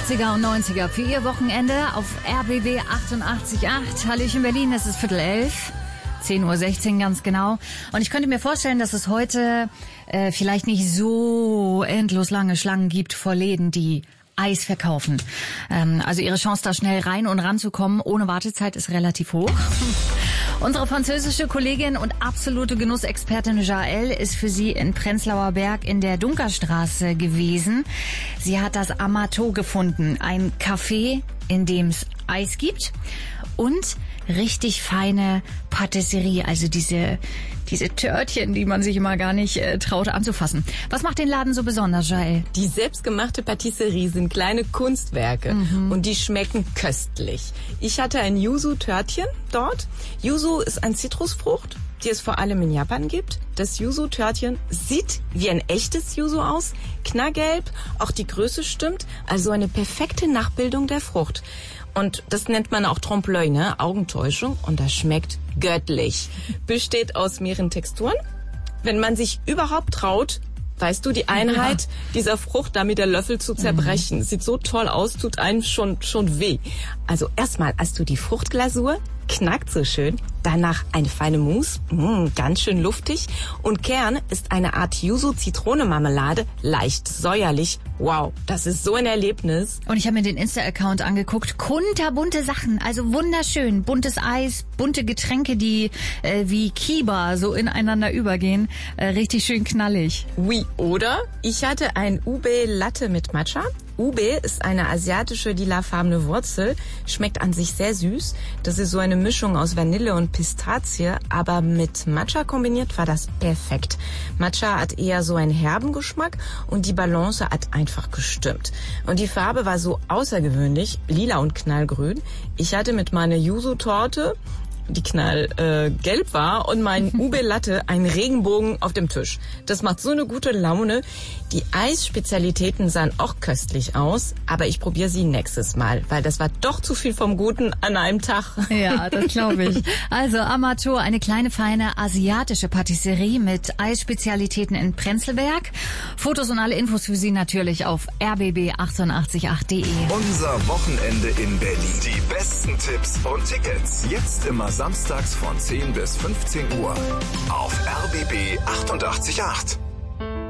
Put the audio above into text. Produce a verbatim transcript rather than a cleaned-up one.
achtziger und neunziger für Ihr Wochenende auf R B B achtundachtzig Komma acht. Hallöchen Berlin, es ist Viertel elf. zehn Uhr sechzehn ganz genau. Und ich könnte mir vorstellen, dass es heute äh, vielleicht nicht so endlos lange Schlangen gibt vor Läden, die Eis verkaufen. Ähm, also Ihre Chance, da schnell rein und ranzukommen ohne Wartezeit ist relativ hoch. Unsere französische Kollegin und absolute Genussexpertin Jael ist für Sie in Prenzlauer Berg in der Dunkerstraße gewesen. Sie hat das Amato gefunden, ein Café, in dem es Eis gibt und richtig feine Patisserie, also diese diese Törtchen, die man sich immer gar nicht äh, traut anzufassen. Was macht den Laden so besonders, Jael? Die selbstgemachte Patisserie sind kleine Kunstwerke mhm. und die schmecken köstlich. Ich hatte ein Yuzu-Törtchen dort. Yuzu ist eine Zitrusfrucht, die es vor allem in Japan gibt. Das Yuzu-Törtchen sieht wie ein echtes Yuzu aus, knallgelb, auch die Größe stimmt, also eine perfekte Nachbildung der Frucht. Und das nennt man auch Trompe-l'œil, ne? Augentäuschung. Und das schmeckt göttlich. Besteht aus mehreren Texturen. Wenn man sich überhaupt traut, weißt du, die Einheit ja. dieser Frucht da mit der Löffel zu zerbrechen. Mhm. Sieht so toll aus, tut einem schon, schon weh. Also erstmal hast du die Fruchtglasur, knackt so schön. Danach eine feine Mousse, mh, ganz schön luftig. Und Kern ist eine Art Yuzu-Zitrone-Marmelade, leicht säuerlich. Wow, das ist so ein Erlebnis. Und ich habe mir den Insta-Account angeguckt. Kunterbunte Sachen, also wunderschön. Buntes Eis, bunte Getränke, die äh, wie Kiba so ineinander übergehen. Äh, richtig schön knallig. Oui, oder? Ich hatte ein Ube Latte mit Matcha. Ube ist eine asiatische lilafarbene Wurzel, schmeckt an sich sehr süß. Das ist so eine Mischung aus Vanille und Pistazie, aber mit Matcha kombiniert war das perfekt. Matcha hat eher so einen herben Geschmack und die Balance hat einfach gestimmt. Und die Farbe war so außergewöhnlich, lila und knallgrün. Ich hatte mit meiner Yuzu-Torte, die knallgelb äh, gelb war, und mein Ube Latte einen Regenbogen auf dem Tisch. Das macht so eine gute Laune. Die Eisspezialitäten sahen auch köstlich aus, aber ich probiere sie nächstes Mal, weil das war doch zu viel vom Guten an einem Tag. Ja, das glaube ich. Also Amato, eine kleine, feine asiatische Patisserie mit Eisspezialitäten in Prenzlberg. Fotos und alle Infos für Sie natürlich auf r b b achtundachtzig Komma acht punkt de. Unser Wochenende in Berlin. Die besten Tipps und Tickets. Jetzt immer samstags von zehn bis fünfzehn Uhr auf R B B achtundachtzig Komma acht.